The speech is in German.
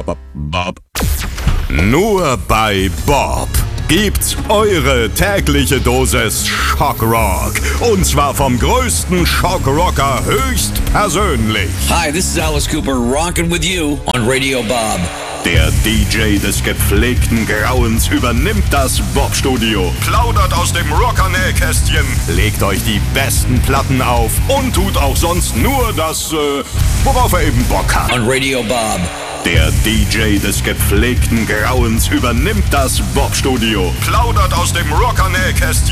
Bob. Nur bei Bob gibt's eure tägliche Dosis Schockrock. Und zwar vom größten Schockrocker höchstpersönlich. Hi, this is Alice Cooper, rockin' with you on Radio Bob. Der DJ des gepflegten Grauens übernimmt das Bob-Studio, plaudert aus dem Rocker-Nähkästchen, legt euch die besten Platten auf und tut auch sonst nur das, worauf er eben Bock hat. On Radio Bob. Der DJ des gepflegten Grauens übernimmt das Bob-Studio, plaudert aus dem Rocker-Nähkästchen.